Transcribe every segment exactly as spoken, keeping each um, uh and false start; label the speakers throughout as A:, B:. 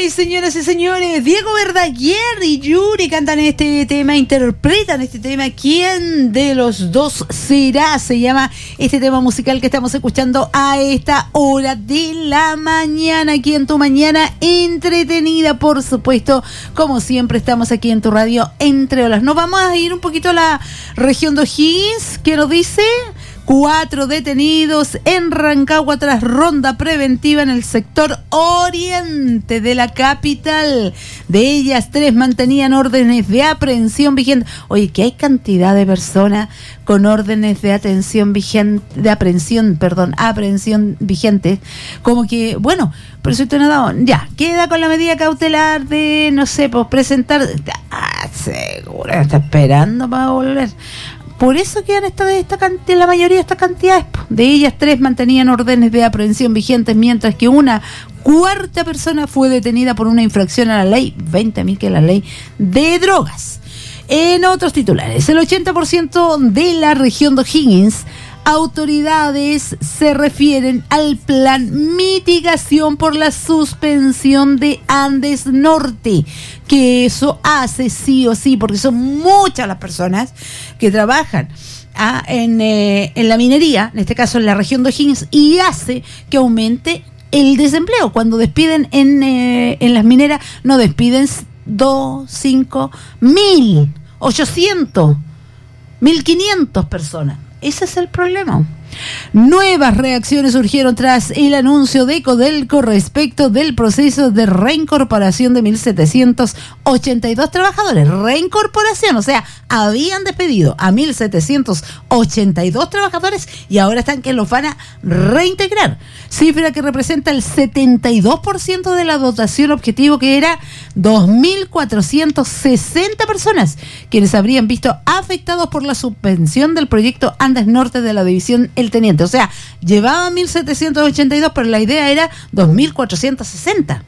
A: señoras y señores, Diego Verdaguer y Yuri cantan este tema, interpretan este tema. ¿Quién de los dos será? Se llama este tema musical que estamos escuchando a esta hora de la mañana, aquí en tu mañana entretenida, por supuesto. Como siempre, estamos aquí en tu radio Entre Olas. Nos vamos a ir un poquito a la región de O'Higgins, que nos dice... Cuatro detenidos en Rancagua tras ronda preventiva en el sector oriente de la capital. De ellas, tres mantenían órdenes de aprehensión vigentes. Oye, que hay cantidad de personas con órdenes de atención vigente, de aprehensión, perdón, aprehensión vigentes. Como que, bueno, pero si usted no ha dado, ya, queda con la medida cautelar de, no sé, pues presentar. Ah, seguro, está esperando para volver. Por eso quedan esta, esta cantidad, la mayoría de estas cantidades. De ellas, tres mantenían órdenes de aprehensión vigentes, mientras que una cuarta persona fue detenida por una infracción a la ley veinte mil, que es la ley de drogas. En otros titulares, el ochenta por ciento de la región de O'Higgins, autoridades se refieren al plan mitigación por la suspensión de Andes Norte, que eso hace sí o sí, porque son muchas las personas que trabajan ah, en, eh, en la minería, en este caso en la región de O'Higgins, y hace que aumente el desempleo. Cuando despiden en, eh, en las mineras, no despiden dos, cinco, mil, ochocientos, mil quinientos personas. Ese es el problema. Nuevas reacciones surgieron tras el anuncio de Codelco respecto del proceso de reincorporación de mil setecientos ochenta y dos trabajadores. Reincorporación, o sea, habían despedido a mil setecientos ochenta y dos trabajadores y ahora están que los van a reintegrar. Cifra que representa el setenta y dos por ciento de la dotación objetivo, que era dos mil cuatrocientas sesenta personas, quienes habrían visto afectados por la suspensión del proyecto Andes Norte de la división El Teniente. O sea, llevaba mil setecientos ochenta y dos, pero la idea era dos mil cuatrocientos sesenta.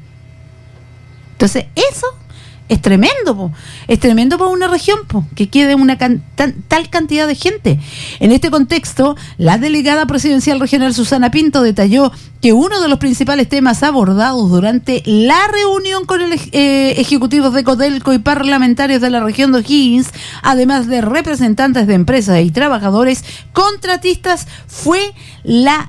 A: Entonces, eso es tremendo, po. Es tremendo para una región, po, que quede una can- tan, tal cantidad de gente. En este contexto, la delegada presidencial regional Susana Pinto detalló que uno de los principales temas abordados durante la reunión con el eh, ejecutivos de Codelco y parlamentarios de la región de O'Higgins, además de representantes de empresas y trabajadores contratistas, fue la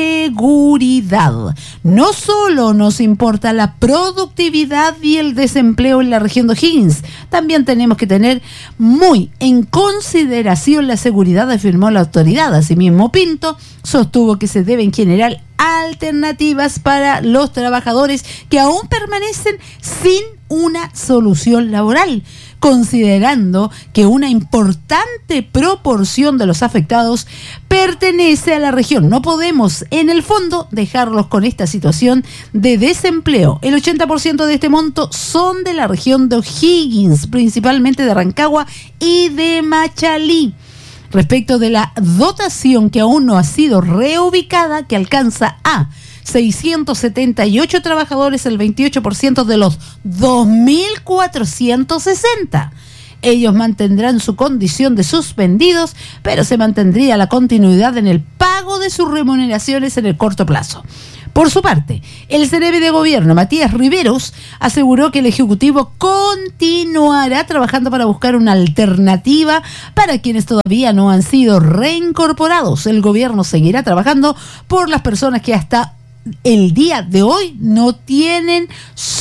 A: seguridad. No solo nos importa la productividad y el desempleo en la región de O'Higgins, también tenemos que tener muy en consideración la seguridad, afirmó la autoridad. Asimismo, Pinto sostuvo que se deben generar alternativas para los trabajadores que aún permanecen sin una solución laboral, considerando que una importante proporción de los afectados pertenece a la región. No podemos, en el fondo, dejarlos con esta situación de desempleo. El ochenta por ciento de este monto son de la región de O'Higgins, principalmente de Rancagua y de Machalí. Respecto de la dotación, que aún no ha sido reubicada, que alcanza a seiscientos setenta y ocho trabajadores, el veintiocho por ciento de los dos mil cuatrocientos sesenta. Ellos mantendrán su condición de suspendidos, pero se mantendría la continuidad en el pago de sus remuneraciones en el corto plazo. Por su parte, el Ceremi de Gobierno, Matías Riveros, aseguró que el Ejecutivo continuará trabajando para buscar una alternativa para quienes todavía no han sido reincorporados. El Gobierno seguirá trabajando por las personas que hasta el día de hoy no tienen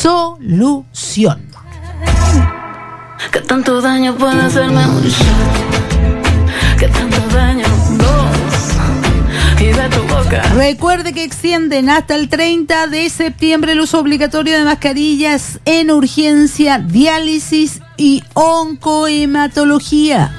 A: solución.
B: ¿Qué tanto daño puede hacerme un shot? ¿Qué tanto daño? Dos. Y de tu boca.
A: Recuerde que extienden hasta el treinta de septiembre el uso obligatorio de mascarillas en urgencia, diálisis y oncohematología.